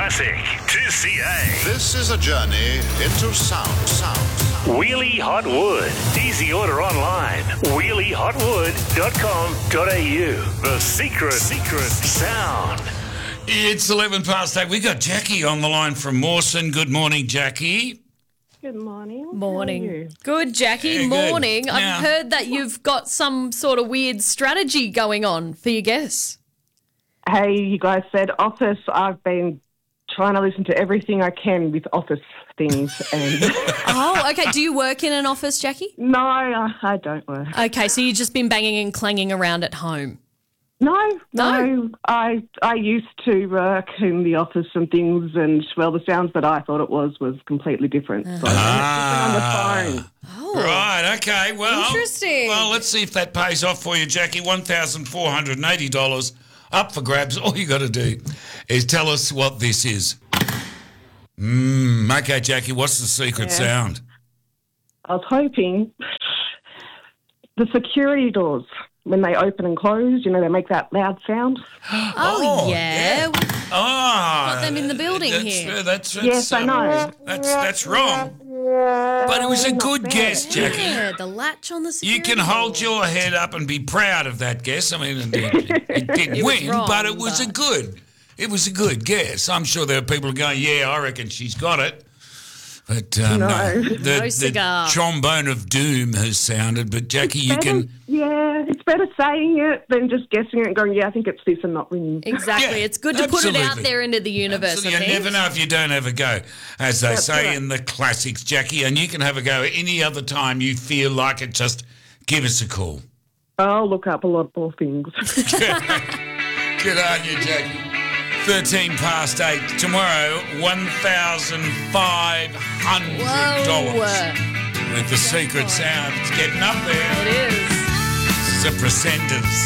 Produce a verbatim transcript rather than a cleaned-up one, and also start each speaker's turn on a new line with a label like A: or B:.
A: Classic two C A.
B: This is a journey into sound. Sound.
A: Wheelie Hot Wood. Easy order online. wheelie hot wood dot com dot a u. The secret, secret sound.
C: It's eleven past eight. We got Jackie on the line from Mawson. Good morning, Jackie.
D: Good morning. How are
E: Morning.
D: you?
E: Good, Jackie.
C: Yeah, good.
E: Morning.
C: Now-
E: I've heard that you've got some sort of weird strategy going on for your guests.
D: Hey, you guys said office. I've been trying to listen to everything I can with office things. And
E: Oh, okay. Do you work in an office, Jackie?
D: no, I, I don't work.
E: Okay, so you've just been banging and clanging around at home.
D: No,
E: No?
D: no. I I used to work in the office and things, and well, the sounds that I thought it was was completely different. So
C: Ah.
D: it's different on the phone.
E: Oh,
C: Right, okay. Well,
E: Interesting.
C: Well, let's see if that pays off for you, Jackie. one thousand four hundred eighty dollars up for grabs. All you got to do is tell us what this is. Mm, okay, Jackie, what's the secret
D: Yeah.
C: sound?
D: I was hoping the security doors, when they open and close, you know, they make that loud sound.
E: oh,
C: Oh,
E: yeah.
C: Ah,
E: Got them in the building
C: that's,
E: here.
C: uh, That's, that's,
D: Yes, I
C: um,
D: know.
C: That's, that's wrong. But it was a good
D: bad.
C: guess, Jackie.
E: Yeah, the latch on the security
C: You can hold
E: door.
C: your head up and be proud of that guess. I mean, it, it, it didn't
E: It was
C: win,
E: wrong,
C: but it was a
E: but-
C: good. It was a good guess. I'm sure there are people going, "Yeah, I reckon she's got it." But um,
D: No.
C: no, the,
E: No
C: the
E: cigar.
C: trombone of doom has sounded. But Jackie, you
D: Better-
C: can.
D: Yeah, it's better saying it than just guessing it and going, yeah, I think it's this and not winning.
E: Exactly.
C: Yeah,
E: it's good to put it out
C: absolutely.
E: there into the universe,
C: You
E: I think.
C: never know if you don't have a go, as they
D: That's
C: say
D: right.
C: in the classics, Jackie. And you can have a go any other time you feel like it. Just give us a call.
D: I'll look up a lot more things.
C: Good on you, Jackie. thirteen past eight. Tomorrow, one thousand five hundred dollars.
E: Whoa.
C: With the secret sound. It's getting up there.
E: It is.
C: This is a Presenters.